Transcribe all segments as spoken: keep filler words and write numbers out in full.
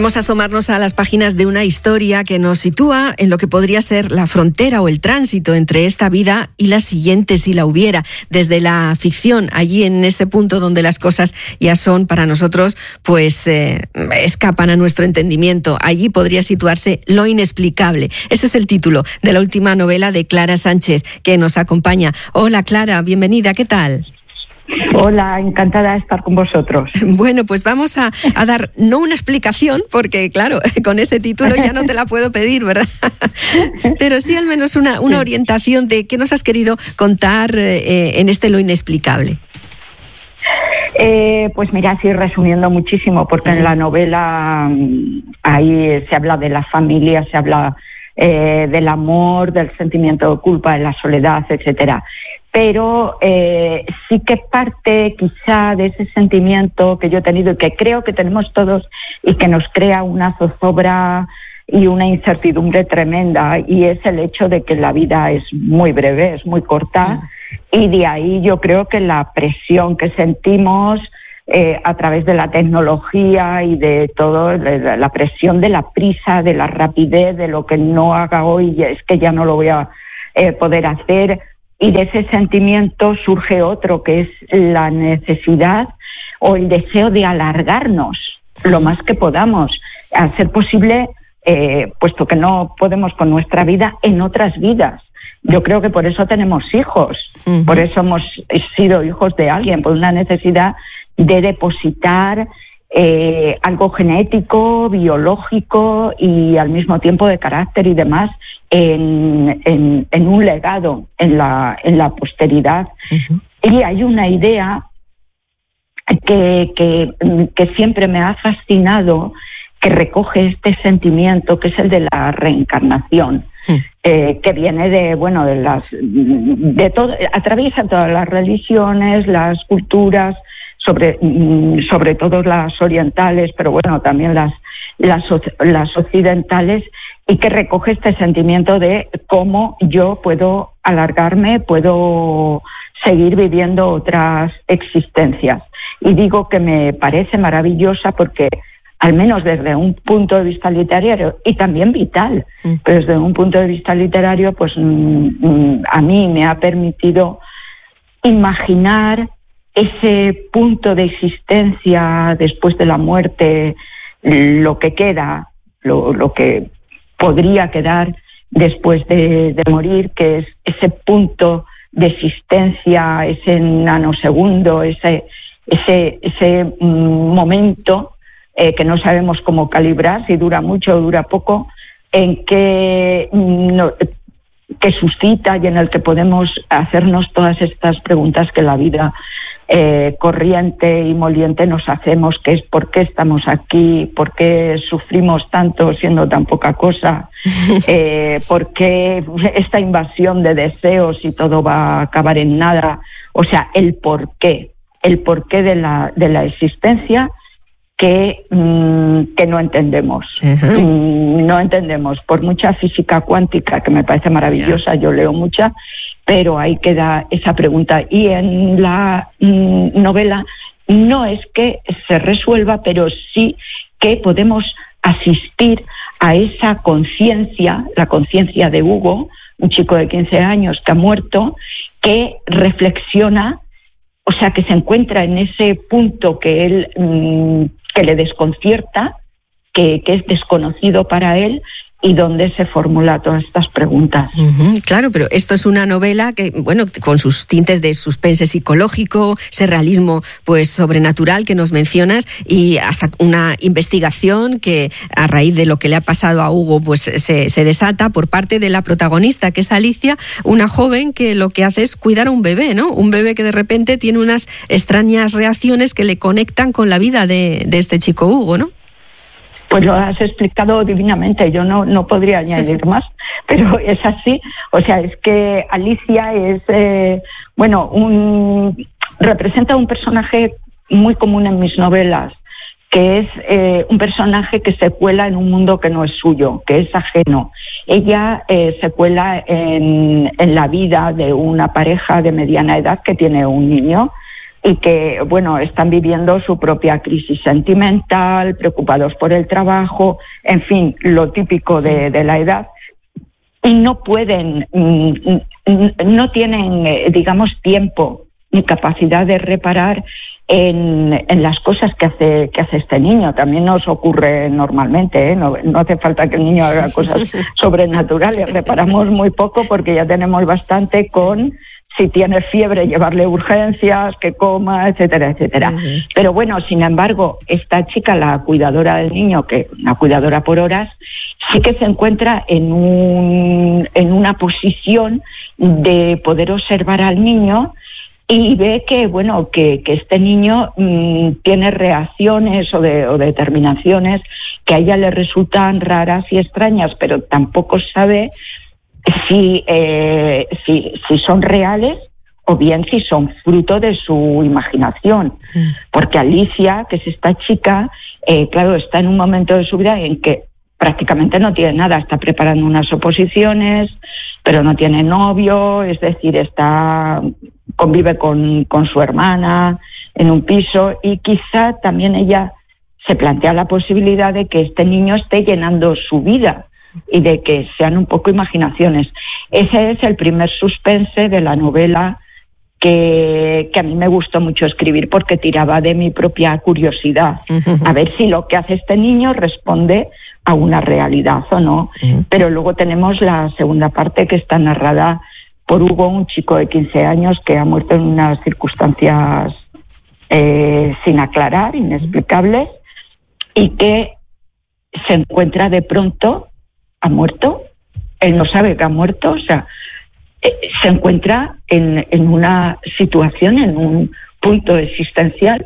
Vamos a asomarnos a las páginas de una historia que nos sitúa en lo que podría ser la frontera o el tránsito entre esta vida y la siguiente, si la hubiera, desde la ficción, allí en ese punto donde las cosas ya son para nosotros, pues eh, escapan a nuestro entendimiento. Allí podría situarse lo inexplicable. Ese es el título de la última novela de Clara Sánchez, que nos acompaña. Hola Clara, bienvenida, ¿qué tal? Hola, encantada de estar con vosotros. Bueno, pues vamos a, a dar, no una explicación, porque claro, con ese título ya no te la puedo pedir, ¿verdad? Pero sí al menos una, una orientación de qué nos has querido contar eh, en este Lo Inexplicable. Eh, pues mira, sí, resumiendo muchísimo, porque en la novela ahí se habla de la familia, se habla eh, del amor, del sentimiento de culpa, de la soledad, etcétera. Pero eh, sí que parte quizá de ese sentimiento que yo he tenido y que creo que tenemos todos y que nos crea una zozobra y una incertidumbre tremenda, y es el hecho de que la vida es muy breve, es muy corta, y de ahí yo creo que la presión que sentimos eh, a través de la tecnología y de todo, la, la presión de la prisa, de la rapidez, de lo que no haga hoy es que ya no lo voy a eh, poder hacer. Y de ese sentimiento surge otro, que es la necesidad o el deseo de alargarnos lo más que podamos, a ser posible, eh, puesto que no podemos con nuestra vida, en otras vidas. Yo creo que por eso tenemos hijos, uh-huh. por eso hemos sido hijos de alguien, por una necesidad de depositar eh, algo genético, biológico y al mismo tiempo de carácter y demás en, en, en un legado, en la, en la posteridad. Uh-huh. Y hay una idea que, que, que siempre me ha fascinado, que recoge este sentimiento, que es el de la reencarnación, sí. eh, que viene de, bueno, de las, de todo, atraviesa todas las religiones, las culturas, sobre, sobre todo las orientales, pero bueno, también las, las, las occidentales, y que recoge este sentimiento de cómo yo puedo alargarme, puedo seguir viviendo otras existencias. Y digo que me parece maravillosa porque, al menos desde un punto de vista literario y también vital, mm. pero desde un punto de vista literario, pues mm, a mí me ha permitido imaginar ese punto de existencia después de la muerte, lo que queda, lo, lo que podría quedar después de, de morir, que es ese punto de existencia, ese nanosegundo, ese, ese, ese momento eh, que no sabemos cómo calibrar, si dura mucho o dura poco, en que, no, que suscita y en el que podemos hacernos todas estas preguntas que la vida eh, corriente y moliente nos hacemos, que es por qué estamos aquí, por qué sufrimos tanto siendo tan poca cosa, eh, por qué esta invasión de deseos y todo va a acabar en nada. O sea, el por qué, el porqué de la, de la existencia que, mmm, que no entendemos. Uh-huh. Mm, no entendemos, por mucha física cuántica, que me parece maravillosa, yeah. yo leo mucha, pero ahí queda esa pregunta. Y en la mm, novela no es que se resuelva, pero sí que podemos asistir a esa conciencia, la conciencia de Hugo, un chico de quince años que ha muerto, que reflexiona, o sea, que se encuentra en ese punto que él mmm, que le desconcierta, que, que es desconocido para él, y donde se formula todas estas preguntas. Uh-huh, claro, pero esto es una novela que, bueno, con sus tintes de suspense psicológico, ese realismo pues sobrenatural que nos mencionas, y hasta una investigación que a raíz de lo que le ha pasado a Hugo pues se, se desata por parte de la protagonista, que es Alicia, una joven que lo que hace es cuidar a un bebé, ¿no? Un bebé que de repente tiene unas extrañas reacciones que le conectan con la vida de, de este chico Hugo, ¿no? Pues lo has explicado divinamente, yo no, no podría añadir más, pero es así. O sea, es que Alicia es, eh, bueno, un, representa un personaje muy común en mis novelas, que es eh, un personaje que se cuela en un mundo que no es suyo, que es ajeno. Ella eh, se cuela en, en la vida de una pareja de mediana edad que tiene un niño, y que, bueno, están viviendo su propia crisis sentimental, preocupados por el trabajo, en fin, lo típico de, de la edad, y no pueden, no tienen, digamos, tiempo ni capacidad de reparar en, en las cosas que hace que hace este niño. También nos ocurre normalmente, ¿eh? no, no hace falta que el niño haga cosas sobrenaturales, reparamos muy poco porque ya tenemos bastante con si tiene fiebre llevarle urgencias, que coma, etcétera, etcétera. Uh-huh. Pero bueno, sin embargo, esta chica, la cuidadora del niño, que una cuidadora por horas, sí que se encuentra en un en una posición de poder observar al niño y ve que, bueno, que, que este niño mmm, tiene reacciones o, de, o determinaciones que a ella le resultan raras y extrañas, pero tampoco sabe si, eh, si, si son reales o bien si son fruto de su imaginación. Mm. Porque Alicia, que es esta chica, eh, claro, está en un momento de su vida en que prácticamente no tiene nada, está preparando unas oposiciones, pero no tiene novio, es decir, está convive con, con su hermana en un piso y quizá también ella se plantea la posibilidad de que este niño esté llenando su vida y de que sean un poco imaginaciones. Ese es el primer suspense de la novela que, que a mí me gustó mucho escribir porque tiraba de mi propia curiosidad, a ver si lo que hace este niño responde a una realidad o no. Uh-huh. Pero luego tenemos la segunda parte que está narrada por Hugo, un chico de quince años que ha muerto en unas circunstancias eh, sin aclarar, inexplicables, y que se encuentra de pronto, ha muerto, él no sabe que ha muerto, o sea, eh, se encuentra en, en una situación, en un punto existencial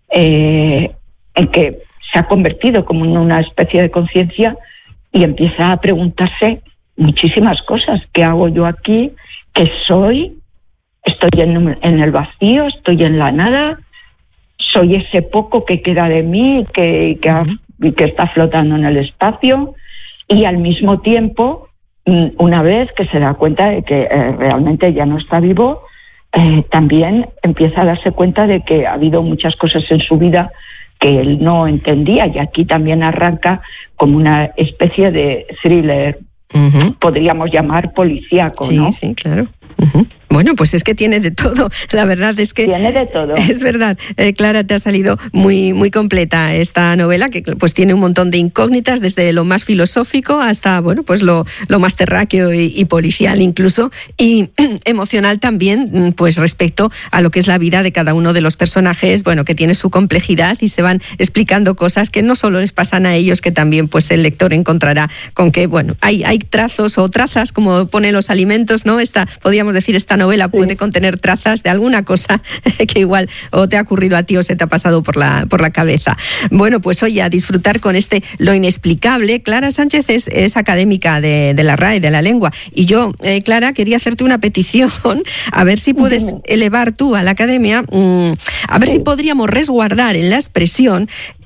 eh, en que se ha convertido como en una especie de conciencia y empieza a preguntarse muchísimas cosas. ¿Qué hago yo aquí? ¿Qué soy? ¿Estoy en, en el vacío? ¿Estoy en la nada? ¿Soy ese poco que queda de mí que, que, ha, que está flotando en el espacio? Y al mismo tiempo, una vez que se da cuenta de que eh, realmente ya no está vivo, eh, también empieza a darse cuenta de que ha habido muchas cosas en su vida que él no entendía, y aquí también arranca como una especie de thriller, uh-huh. podríamos llamar policíaco, sí, ¿no? Sí, sí, claro. Uh-huh. Bueno, pues es que tiene de todo, la verdad es que... Tiene de todo. Es verdad, eh, Clara, te ha salido muy, muy completa esta novela, que pues tiene un montón de incógnitas, desde lo más filosófico hasta, bueno, pues lo, lo más terráqueo y, y policial incluso, y emocional también, pues respecto a lo que es la vida de cada uno de los personajes, bueno, que tiene su complejidad y se van explicando cosas que no solo les pasan a ellos, que también pues el lector encontrará con que, bueno, hay, hay trazos o trazas, como ponen los alimentos, ¿no? Esta, podríamos decir, esta novela puede sí. contener trazas de alguna cosa que igual o te ha ocurrido a ti o se te ha pasado por la, por la cabeza. Bueno, pues oye, a disfrutar con este Lo Inexplicable. Clara Sánchez es, es académica de, de la R A E, de la lengua, y yo, eh, Clara, quería hacerte una petición, a ver si puedes elevar tú a la academia, mmm, a ver sí. si podríamos resguardar en la expresión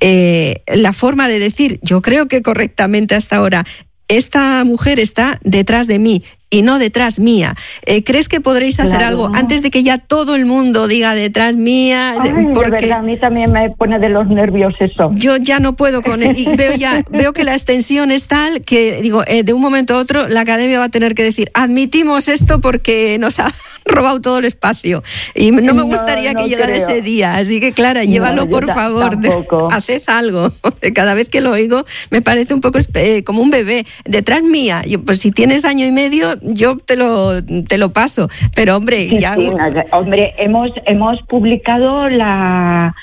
eh, la forma de decir, yo creo que correctamente hasta ahora, esta mujer está detrás de mí y no detrás mía. Eh, ¿Crees que podréis hacer claro. algo antes de que ya todo el mundo diga detrás mía? Ay, porque de verdad, a mí también me pone de los nervios eso. Yo ya no puedo con él. Y veo ya veo que la extensión es tal que, digo, eh, de un momento a otro la academia va a tener que decir, admitimos esto porque nos ha robado todo el espacio. Y no me gustaría no, no que llegara creo. ese día. Así que, Clara, llévalo, no, por ta- favor. De, haced algo. Cada vez que lo oigo me parece un poco eh, como un bebé. Detrás mía. Yo, pues si tienes año y medio, yo te lo te lo paso, pero hombre, sí, ya... sí, hombre, hemos hemos publicado la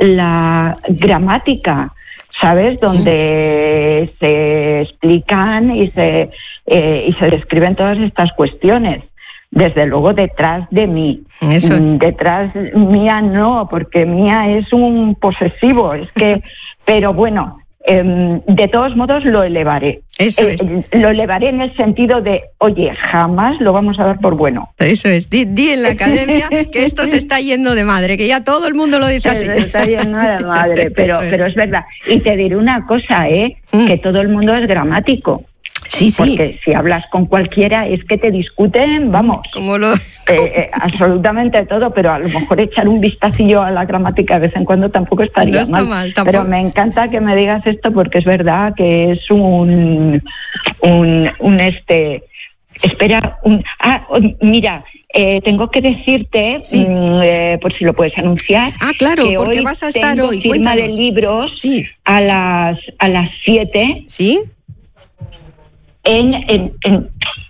la gramática, ¿sabes? Donde sí. se explican y se eh, y se describen todas estas cuestiones. Desde luego detrás de mí. Eso es. Detrás mía no, porque mía es un posesivo, es que pero bueno, Eh, de todos modos lo elevaré. Eso es. Eh, lo elevaré en el sentido de, oye, jamás lo vamos a dar por bueno. Eso es. Di, di en la academia que esto se está yendo de madre, que ya todo el mundo lo dice así. Se está yendo de madre, pero, pero es verdad. Y te diré una cosa, ¿eh? Mm. Que todo el mundo es gramático. Sí, sí. Porque si hablas con cualquiera es que te discuten, vamos, como lo... eh, eh, absolutamente todo, pero a lo mejor echar un vistacillo a la gramática de vez en cuando tampoco estaría no está mal. mal tampoco. Pero me encanta que me digas esto porque es verdad que es un, un, un este... Espera, un, ah, mira, eh, tengo que decirte, sí. mmm, eh, por si lo puedes anunciar. Ah, claro, que porque hoy vas a estar tengo hoy. Firma Cuéntanos. de libros sí. a las a las siete. ¿Sí? En, en, en,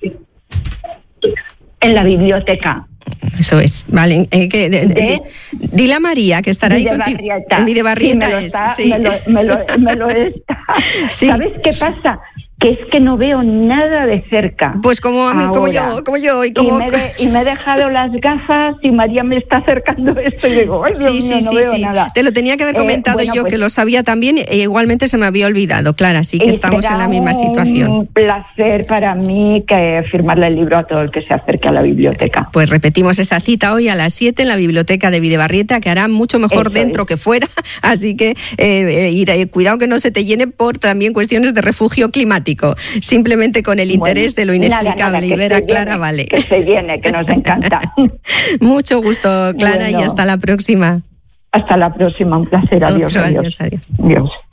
en la biblioteca. Eso es, vale. Eh, que, de, de, de, dile a María que estará ahí contigo. En Videbarrieta sí, me lo es. Está, Sí. me, lo, me, lo, me lo está. Sí. ¿Sabes qué pasa? Que es que no veo nada de cerca. Pues como a mí, como yo, como yo. Y, como... y, me de, y me he dejado las gafas y María me está acercando esto y digo, ay, Dios sí, mío, sí, no sí, veo sí. nada. Te lo tenía que haber comentado eh, bueno, yo, pues, que lo sabía también, e igualmente se me había olvidado, claro, así que estamos en la misma situación. Un placer para mí que firmarle el libro a todo el que se acerque a la biblioteca. Pues repetimos esa cita hoy a las siete en la biblioteca de Videbarrieta, que hará mucho mejor Eso dentro es. que fuera, así que eh, eh, cuidado que no se te llene por también cuestiones de refugio climático. Simplemente con el interés bueno, de lo inexplicable. Nada, nada, y ver a Clara, llene, vale. Que se llene, que nos encanta. Mucho gusto, Clara, bueno, y hasta la próxima. Hasta la próxima, un placer. Adiós. Otro, adiós. adiós, adiós. adiós.